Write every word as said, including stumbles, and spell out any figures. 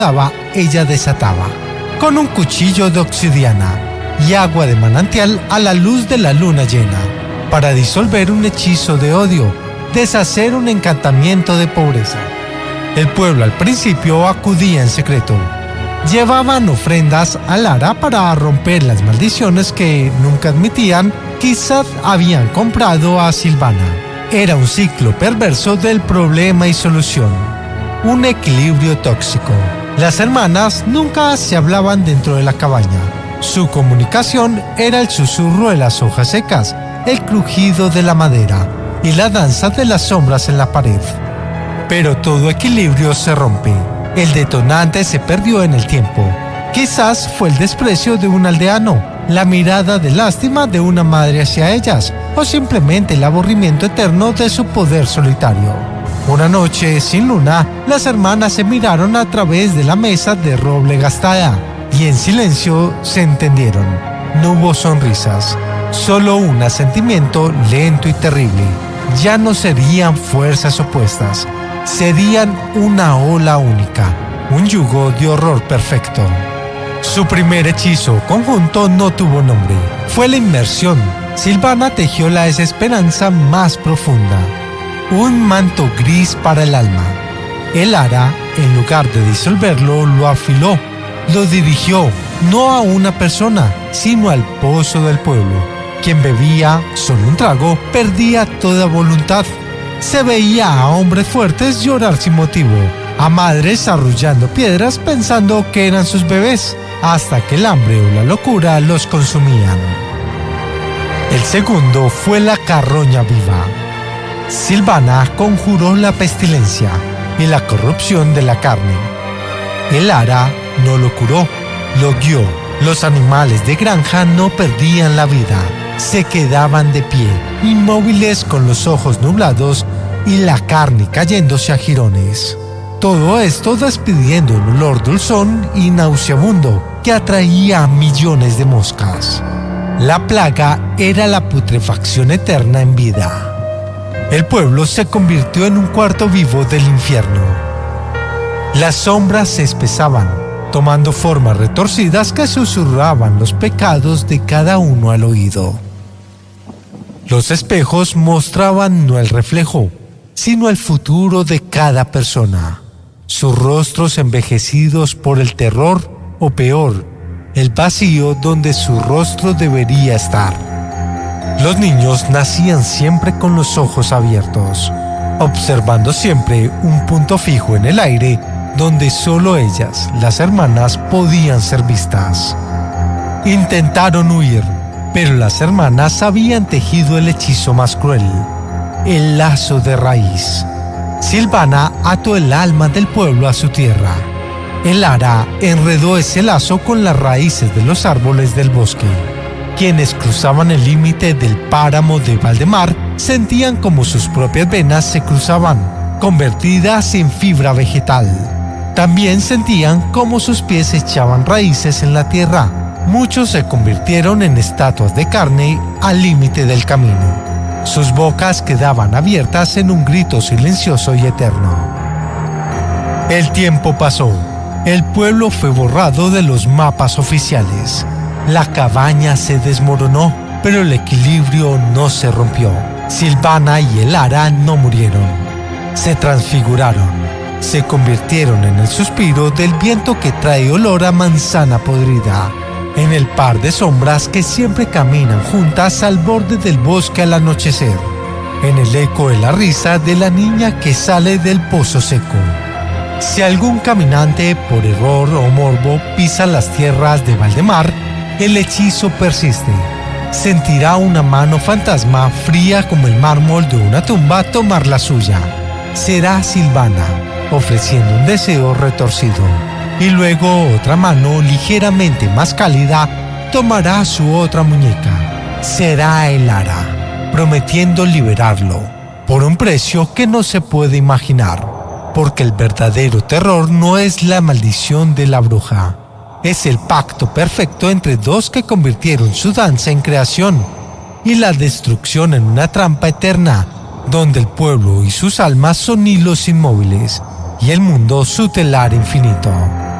ella desataba, con un cuchillo de obsidiana y agua de manantial a la luz de la luna llena, para disolver un hechizo de odio, deshacer un encantamiento de pobreza. El pueblo al principio acudía en secreto. Llevaban ofrendas a Lara para romper las maldiciones que nunca admitían quizás habían comprado a Silvana. Era un ciclo perverso del problema y solución, un equilibrio tóxico. Las hermanas nunca se hablaban dentro de la cabaña. Su comunicación era el susurro de las hojas secas, el crujido de la madera y la danza de las sombras en la pared. Pero todo equilibrio se rompe. El detonante se perdió en el tiempo. Quizás fue el desprecio de un aldeano, la mirada de lástima de una madre hacia ellas, o simplemente el aburrimiento eterno de su poder solitario. Una noche sin luna, las hermanas se miraron a través de la mesa de roble gastada y en silencio se entendieron. No hubo sonrisas, solo un asentimiento lento y terrible. Ya no serían fuerzas opuestas, serían una ola única, un yugo de horror perfecto. Su primer hechizo conjunto no tuvo nombre, fue la inmersión. Silvana tejió la desesperanza más profunda, un manto gris para el alma. El Ara, en lugar de disolverlo, lo afiló, lo dirigió, no a una persona, sino al pozo del pueblo. Quien bebía solo un trago perdía toda voluntad. Se veía a hombres fuertes llorar sin motivo, a madres arrullando piedras pensando que eran sus bebés, hasta que el hambre o la locura los consumían. El segundo fue la carroña viva. Silvana conjuró la pestilencia y la corrupción de la carne. El Ara no lo curó, lo guió. Los animales de granja no perdían la vida, se quedaban de pie, inmóviles con los ojos nublados y la carne cayéndose a jirones. Todo esto despidiendo un olor dulzón y nauseabundo que atraía a millones de moscas. La plaga era la putrefacción eterna en vida. El pueblo se convirtió en un cuarto vivo del infierno. Las sombras se espesaban, tomando formas retorcidas que susurraban los pecados de cada uno al oído. Los espejos mostraban no el reflejo, sino el futuro de cada persona. Sus rostros envejecidos por el terror, o peor, el vacío donde su rostro debería estar. Los niños nacían siempre con los ojos abiertos, observando siempre un punto fijo en el aire donde solo ellas, las hermanas, podían ser vistas. Intentaron huir, pero las hermanas habían tejido el hechizo más cruel, el lazo de raíz. Silvana ató el alma del pueblo a su tierra. El Ara enredó ese lazo con las raíces de los árboles del bosque. Quienes cruzaban el límite del páramo de Valdemar sentían como sus propias venas se cruzaban, convertidas en fibra vegetal. También sentían cómo sus pies echaban raíces en la tierra. Muchos se convirtieron en estatuas de carne al límite del camino. Sus bocas quedaban abiertas en un grito silencioso y eterno. El tiempo pasó. El pueblo fue borrado de los mapas oficiales. La cabaña se desmoronó, pero el equilibrio no se rompió. Silvana y el Ara no murieron. Se transfiguraron. Se convirtieron en el suspiro del viento que trae olor a manzana podrida, en el par de sombras que siempre caminan juntas al borde del bosque al anochecer, en el eco de la risa de la niña que sale del pozo seco. Si algún caminante por error o morbo pisa las tierras de Valdemar, el hechizo persiste. Sentirá una mano fantasma fría como el mármol de una tumba tomar la suya. Será Silvana, ofreciendo un deseo retorcido, y luego otra mano ligeramente más cálida tomará su otra muñeca. Será el Ara, prometiendo liberarlo, por un precio que no se puede imaginar, porque el verdadero terror no es la maldición de la bruja, es el pacto perfecto entre dos que convirtieron su danza en creación, y la destrucción en una trampa eterna, donde el pueblo y sus almas son hilos inmóviles, y el mundo su telar infinito.